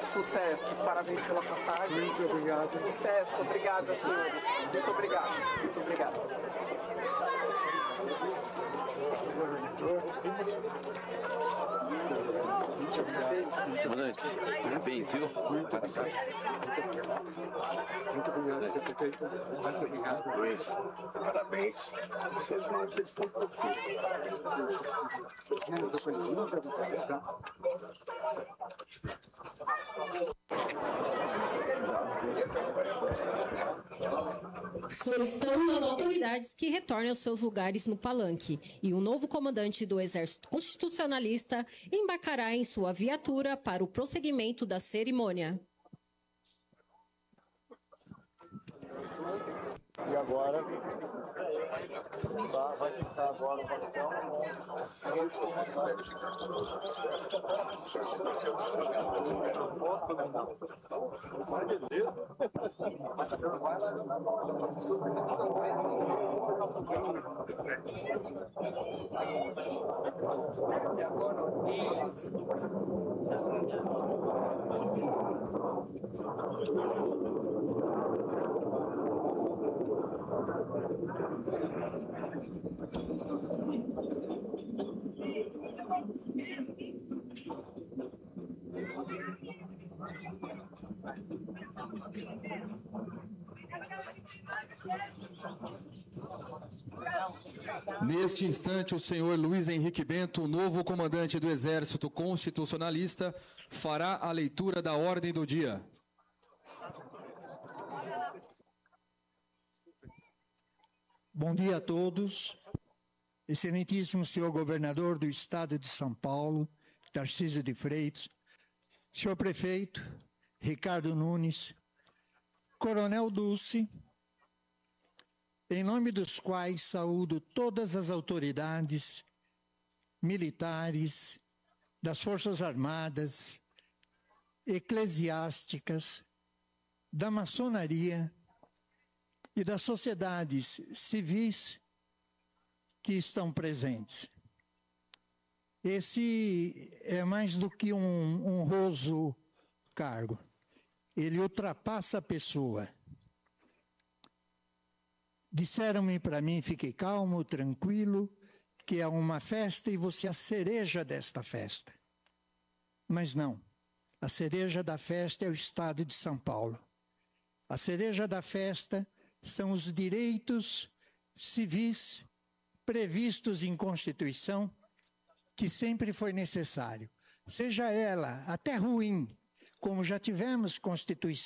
Sucesso, parabéns pela passagem. Muito obrigado. Sucesso, obrigado, senhores. Muito obrigado, muito obrigado. Comandante, parabéns, viu? Muito obrigado. Muito obrigado, prefeito. Muito obrigado. Luiz, parabéns. Vocês vão estar Solicitamos às autoridades que retornem aos seus lugares no palanque e o novo comandante do Exército Constitucionalista embarcará em sua viatura para o prosseguimento da cerimônia. E agora, vai ficar agora o bastão. Neste instante, o senhor Luiz Henrique Bento, o novo comandante do Exército Constitucionalista, fará a leitura da ordem do dia. Bom dia a todos. Excelentíssimo senhor governador do estado de São Paulo, Tarcísio de Freitas, senhor prefeito, Ricardo Nunes, coronel Dulce, em nome dos quais saúdo todas as autoridades militares, das Forças Armadas, eclesiásticas, da maçonaria e das sociedades civis que estão presentes. Esse é mais do que um honroso cargo. Ele ultrapassa a pessoa. Disseram-me para mim, fique calmo, tranquilo, que é uma festa e você é a cereja desta festa. Mas não. A cereja da festa é o Estado de São Paulo. A cereja da festa são os direitos civis previstos em Constituição, que sempre foi necessário. Seja ela até ruim, como já tivemos Constituição